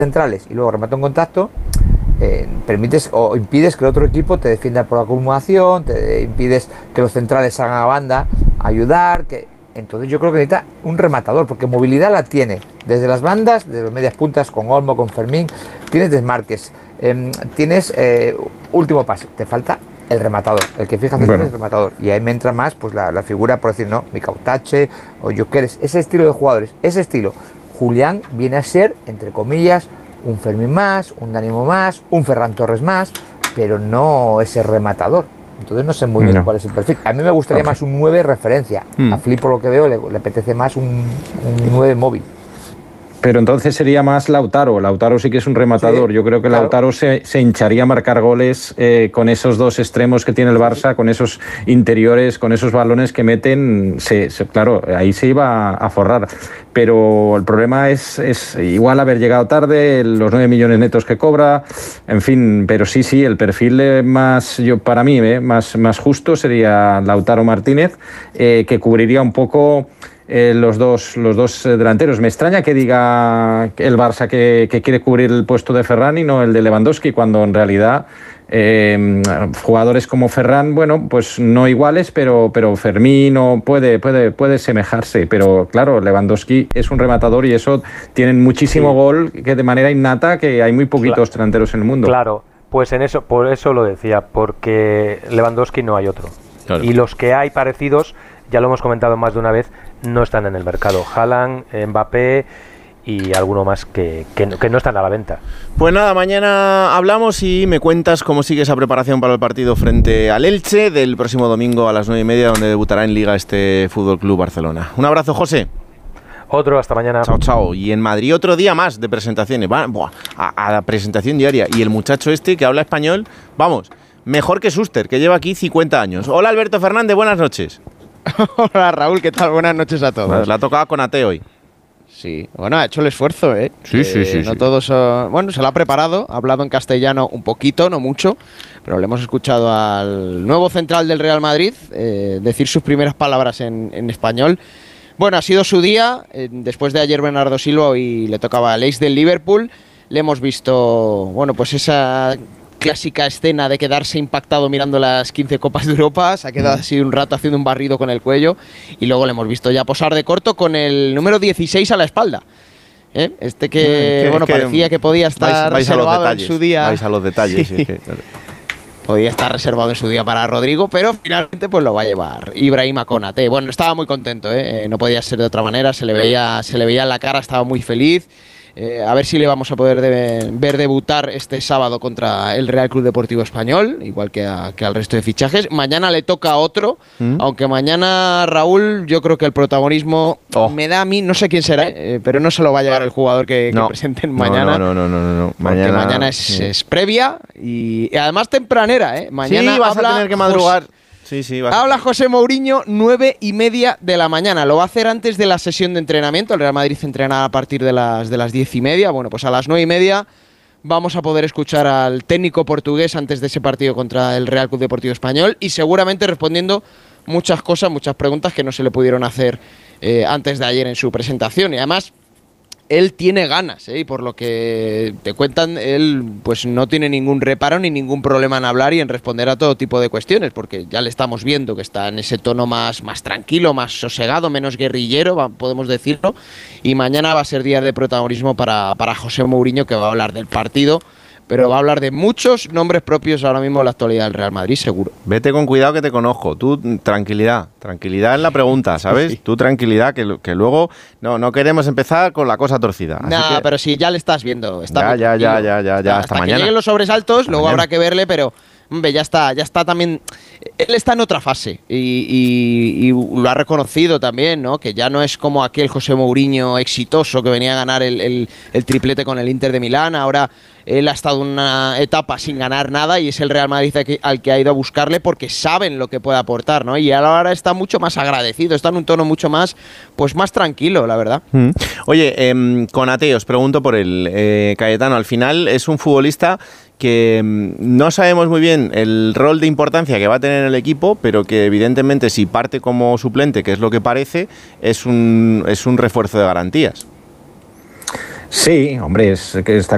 centrales y luego remate en contacto, permites o impides que el otro equipo te defienda por acumulación, te impides que los centrales hagan a banda, ayudar, entonces yo creo que necesita un rematador, porque movilidad la tiene, desde las bandas, desde las medias puntas, con Olmo, con Fermín, tienes desmarques, tienes último pase, te falta el rematador, el que fija es el rematador, y ahí me entra más pues la figura, por decir, no, Mikautache o Gyökeres, ese estilo de jugadores, ese estilo. Julián viene a ser, entre comillas, un Fermín más, un Dani más, un Ferran Torres más, pero no ese rematador. Entonces no sé muy bien cuál es el perfil. A mí me gustaría más un 9 referencia. A Flick, por lo que veo, le apetece más un 9 móvil. Pero entonces sería más Lautaro. Lautaro sí que es un rematador. Sí, yo creo que claro. Lautaro se hincharía a marcar goles con esos dos extremos que tiene el Barça, con esos interiores, con esos balones que meten. Claro, ahí se iba a forrar. Pero el problema es igual haber llegado tarde, los 9 millones netos que cobra, en fin. Pero sí, el perfil más, para mí, más justo sería Lautaro Martínez, que cubriría un poco... los dos delanteros. Me extraña que diga el Barça que quiere cubrir el puesto de Ferran y no el de Lewandowski, cuando en realidad jugadores como Ferran, bueno, pues no iguales, pero Fermín puede semejarse. Pero claro, Lewandowski es un rematador y eso tienen muchísimo gol, que de manera innata, que hay muy poquitos delanteros en el mundo. Claro, pues por eso lo decía, porque Lewandowski no hay otro. Claro. Y los que hay parecidos, ya lo hemos comentado más de una vez, no están en el mercado. Haaland, Mbappé y alguno más que no están a la venta. Pues nada, mañana hablamos y me cuentas cómo sigue esa preparación para el partido frente al Elche del próximo domingo a las 9:30, donde debutará en Liga este Fútbol Club Barcelona. Un abrazo, José. Otro, hasta mañana. Chao. Y en Madrid otro día más de presentaciones. A la presentación diaria. Y el muchacho este que habla español, vamos, mejor que Schuster, que lleva aquí 50 años. Hola, Alberto Fernández, buenas noches. Hola, Raúl, ¿qué tal? Buenas noches a todos. Pues la ha tocado con Ate hoy. Sí, bueno, ha hecho el esfuerzo, ¿eh? Sí. No todos, bueno, se lo ha preparado, ha hablado en castellano un poquito, no mucho, pero le hemos escuchado al nuevo central del Real Madrid decir sus primeras palabras en español. Bueno, ha sido su día, después de ayer Bernardo Silva, hoy le tocaba al ex del Liverpool. Le hemos visto, bueno, pues esa clásica escena de quedarse impactado mirando las 15 Copas de Europa, se ha quedado así un rato haciendo un barrido con el cuello y luego le hemos visto ya posar de corto con el número 16 a la espalda. Parecía que podía estar reservado en su día. Vais a los detalles. Sí. Podía estar reservado en su día para Rodrigo, pero finalmente pues lo va a llevar Ibrahima Konate. Bueno, estaba muy contento, no podía ser de otra manera, se le veía en la cara, estaba muy feliz. A ver si le vamos a poder ver debutar este sábado contra el Real Club Deportivo Español, igual que al resto de fichajes. Mañana le toca a otro, aunque mañana, Raúl, yo creo que el protagonismo me da a mí, no sé quién será, pero no se lo va a llevar el jugador que presenten mañana. No. Mañana es previa y además tempranera, Mañana vas a tener que madrugar. Sí, habla José Mourinho, 9:30 de la mañana. Lo va a hacer antes de la sesión de entrenamiento. El Real Madrid entrena a partir de las 10:30. Bueno, pues a las 9:30 vamos a poder escuchar al técnico portugués antes de ese partido contra el Real Club Deportivo Español y seguramente respondiendo muchas preguntas que no se le pudieron hacer antes de ayer en su presentación. Y además, él tiene ganas, y por lo que te cuentan, él pues no tiene ningún reparo ni ningún problema en hablar y en responder a todo tipo de cuestiones, porque ya le estamos viendo que está en ese tono más tranquilo, más sosegado, menos guerrillero, podemos decirlo, y mañana va a ser día de protagonismo para José Mourinho, que va a hablar del partido, pero va a hablar de muchos nombres propios ahora mismo en la actualidad del Real Madrid, seguro. Vete con cuidado que te conozco. Tú, tranquilidad en la pregunta, ¿sabes? Sí. Tú, tranquilidad, que luego no queremos empezar con la cosa torcida. Pero si ya le estás viendo. Ya, hasta mañana. Que lleguen los sobresaltos, luego habrá que verle, pero... Hombre, ya está también. Él está en otra fase y lo ha reconocido también, ¿no? Que ya no es como aquel José Mourinho exitoso que venía a ganar el triplete con el Inter de Milán. Ahora él ha estado en una etapa sin ganar nada y es el Real Madrid al que ha ido a buscarle porque saben lo que puede aportar, ¿no? Y ahora está mucho más agradecido, está en un tono mucho más tranquilo, la verdad. Oye, Konate, os pregunto por él. Cayetano, al final es un futbolista que no sabemos muy bien el rol de importancia que va a tener en el equipo, pero que evidentemente si parte como suplente, que es lo que parece, es un refuerzo de garantías. Sí, hombre, es que está